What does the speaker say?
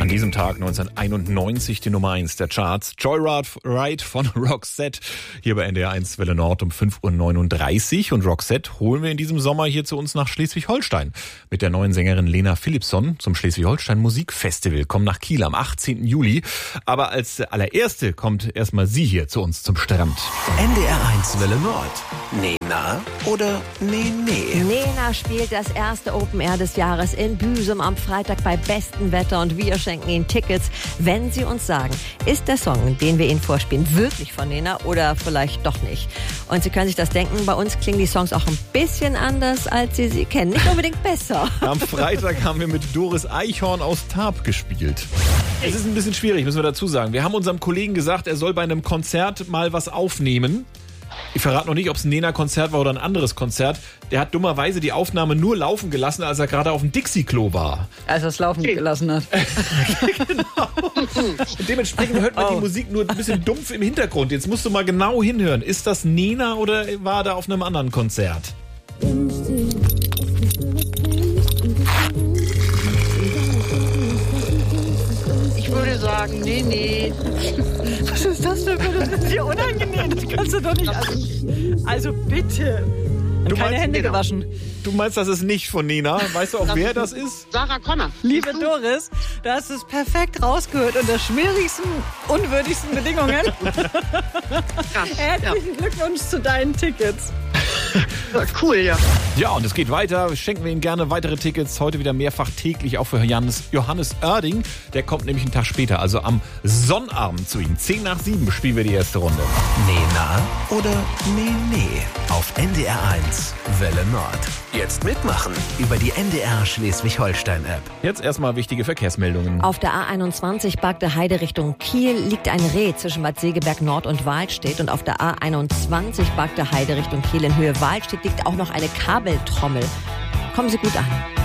An diesem Tag 1991 die Nummer 1 der Charts. Joyride von Roxette. Hier bei NDR 1 Welle Nord um 5.39 Uhr. Und Roxette holen wir in diesem Sommer hier zu uns nach Schleswig-Holstein. Mit der neuen Sängerin Lena Philippson zum Schleswig-Holstein Musikfestival. Kommen nach Kiel am 18. Juli. Aber als allererste kommt erstmal sie hier zu uns zum Strand. NDR 1 Welle Nord. Nena oder Nee? Nena spielt das erste Open Air des Jahres in Büsum am Freitag bei bestem Wetter und wir schenken Ihnen Tickets, wenn Sie uns sagen, ist der Song, den wir Ihnen vorspielen, wirklich von Nena oder vielleicht doch nicht? Und Sie können sich das denken, bei uns klingen die Songs auch ein bisschen anders, als Sie sie kennen. Nicht unbedingt besser. Am Freitag haben wir mit Doris Eichhorn aus Tarp gespielt. Es ist ein bisschen schwierig, müssen wir dazu sagen. Wir haben unserem Kollegen gesagt, er soll bei einem Konzert mal was aufnehmen. Ich verrate noch nicht, ob es ein Nena-Konzert war oder ein anderes Konzert. Der hat dummerweise die Aufnahme nur laufen gelassen, als er gerade auf dem Dixie-Klo war. Als er es laufen gelassen hat. Genau. Und dementsprechend hört man die Musik nur ein bisschen dumpf im Hintergrund. Jetzt musst du mal genau hinhören. Ist das Nena oder war er auf einem anderen Konzert? Ich würde sagen, nee. Was ist das denn? Das ist dir unangenehm. Das kannst du doch nicht. Also bitte. Und keine Hände gewaschen. Du meinst, das ist nicht von Nena? Weißt du auch, wer das ist? Sarah Connor. Liebe Doris, du hast es perfekt rausgehört unter schwierigsten, unwürdigsten Bedingungen. Herzlichen Glückwunsch zu deinen Tickets. Cool, ja. Ja, und es geht weiter. Schenken wir Ihnen gerne weitere Tickets. Heute wieder mehrfach täglich, auch für Johannes Oerding. Der kommt nämlich einen Tag später, also am Sonnabend zu Ihnen. 6:50 spielen wir die erste Runde. Nena oder Nee? Auf NDR 1 Welle Nord. Jetzt mitmachen über die NDR Schleswig-Holstein-App. Jetzt erstmal wichtige Verkehrsmeldungen. Auf der A21 Bagde Heide Richtung Kiel liegt ein Reh zwischen Bad Segeberg Nord und Wahlstedt. Und auf der A21 Bagde Heide Richtung Kiel in Höhe Wahlstedt liegt auch noch eine Kabeltrommel. Kommen Sie gut an.